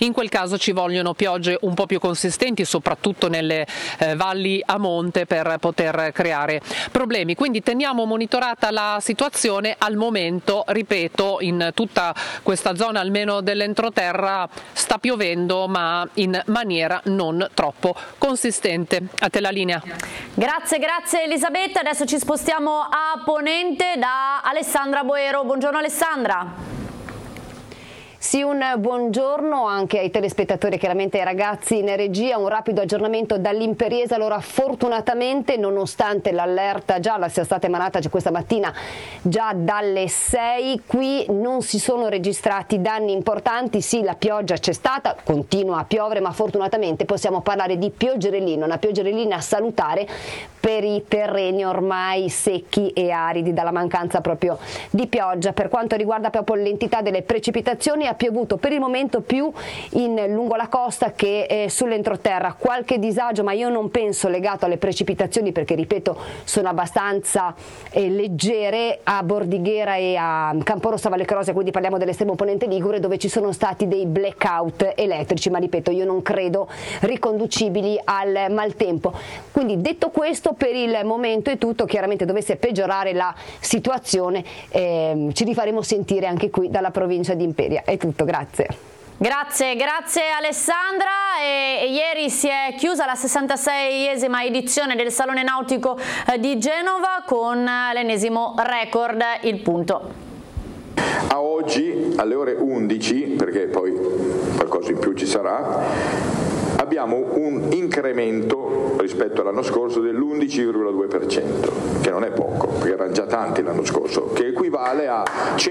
in quel caso ci vogliono piogge un po' più consistenti, soprattutto nelle valli a monte, per poter creare problemi. Quindi teniamo monitorata la situazione. Al momento, ripeto, in tutta questa zona almeno dell'entroterra sta piovendo, ma in maniera non troppo consistente. A te la linea. Grazie Elisabetta. Adesso ci spostiamo a Ponente da Alessandra Boero. Buongiorno Alessandra. Sì, un buongiorno anche ai telespettatori, chiaramente ai ragazzi in regia. Un rapido aggiornamento dall'Imperiese. Allora, fortunatamente, nonostante l'allerta gialla sia stata emanata questa mattina già dalle 6, qui non si sono registrati danni importanti. Sì, la pioggia c'è stata, continua a piovere, ma fortunatamente possiamo parlare di pioggerellina, una pioggerellina salutare per i terreni ormai secchi e aridi dalla mancanza proprio di pioggia. Per quanto riguarda proprio l'entità delle precipitazioni, ha piovuto per il momento più lungo la costa che sull'entroterra. Qualche disagio, ma io non penso legato alle precipitazioni, perché ripeto sono abbastanza leggere, a Bordighera e a Camporossa Valle Croce, quindi parliamo dell'estremo ponente ligure, dove ci sono stati dei blackout elettrici, ma ripeto io non credo riconducibili al maltempo. Quindi detto questo, per il momento è tutto. Chiaramente dovesse peggiorare la situazione ci rifaremo sentire anche qui dalla provincia di Imperia. È tutto, grazie. Grazie Alessandra. E ieri si è chiusa la 66esima edizione del Salone Nautico di Genova con l'ennesimo record, il punto. A oggi alle ore 11, perché poi qualcosa in più ci sarà, abbiamo un incremento rispetto all'anno scorso dell'11,2%, che non è poco, perché erano già tanti l'anno scorso, che equivale a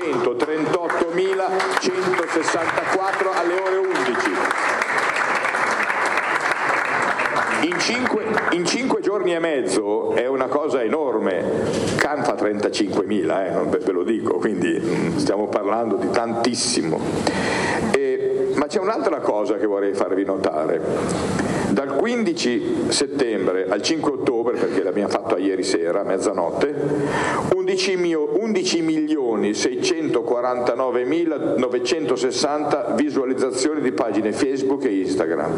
138.164 alle ore 11. In 5 giorni e mezzo è una cosa enorme. Cannes fa 35.000, non ve lo dico, quindi stiamo parlando di tantissimo. Ma c'è un'altra cosa che vorrei farvi notare. Dal 15 settembre al 5 ottobre, perché l'abbiamo fatto ieri sera a mezzanotte, 11.649.960 visualizzazioni di pagine Facebook e Instagram.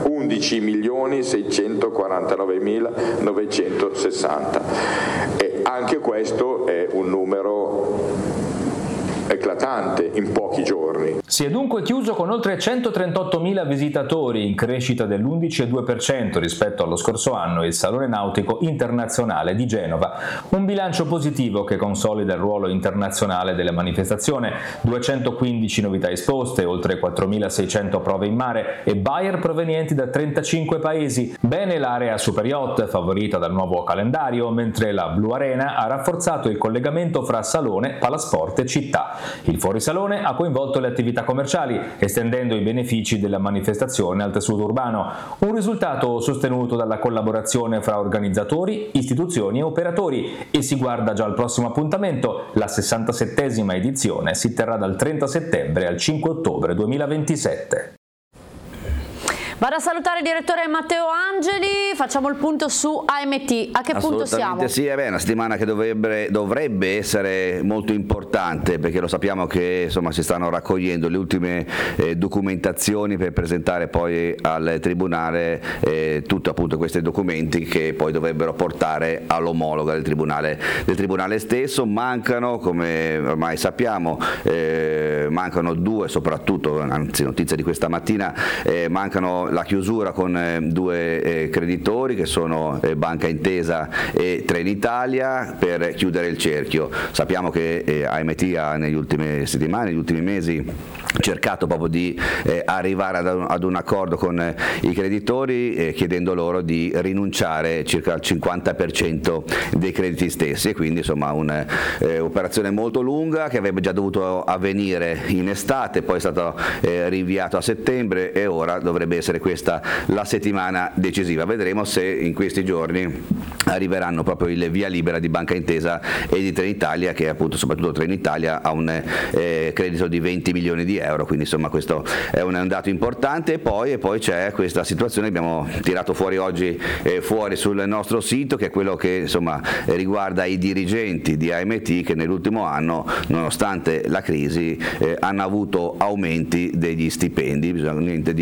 11.649.960. E anche questo è un numero eclatante in pochi giorni. Si è dunque chiuso con oltre 138.000 visitatori, in crescita dell'11,2% rispetto allo scorso anno, il Salone Nautico Internazionale di Genova. Un bilancio positivo che consolida il ruolo internazionale della manifestazione: 215 novità esposte, oltre 4.600 prove in mare e buyer provenienti da 35 paesi. Bene l'area super yacht, favorita dal nuovo calendario, mentre la Blue Arena ha rafforzato il collegamento fra salone, palasport e città. Il fuorisalone ha coinvolto le attività commerciali, estendendo i benefici della manifestazione al tessuto urbano, un risultato sostenuto dalla collaborazione fra organizzatori, istituzioni e operatori, e si guarda già al prossimo appuntamento. La 67esima edizione si terrà dal 30 settembre al 5 ottobre 2027. Vado a salutare il direttore Matteo Angeli, facciamo il punto su AMT. A che punto siamo? Assolutamente sì, è una settimana che dovrebbe essere molto importante, perché lo sappiamo che insomma si stanno raccogliendo le ultime documentazioni per presentare poi al Tribunale tutti appunto questi documenti che poi dovrebbero portare all'omologa del Tribunale stesso. Mancano, come ormai sappiamo, mancano due, soprattutto, anzi notizia di questa mattina, mancano la chiusura con due creditori che sono Banca Intesa e Trenitalia, per chiudere il cerchio. Sappiamo che AMT ha negli ultime settimane, negli ultimi mesi cercato proprio di arrivare ad un accordo con i creditori, chiedendo loro di rinunciare circa al 50% dei crediti stessi, e quindi insomma un'operazione molto lunga che avrebbe già dovuto avvenire in estate, poi è stato rinviato a settembre e ora dovrebbe essere questa la settimana decisiva. Vedremo se in questi giorni arriveranno proprio il via libera di Banca Intesa e di Trenitalia, che appunto soprattutto Trenitalia ha un credito di 20 milioni di euro, quindi insomma questo è un dato importante. E poi c'è questa situazione che abbiamo tirato fuori oggi fuori sul nostro sito, che è quello che insomma riguarda i dirigenti di AMT, che nell'ultimo anno, nonostante la crisi, hanno avuto aumenti degli stipendi. Bisogna niente di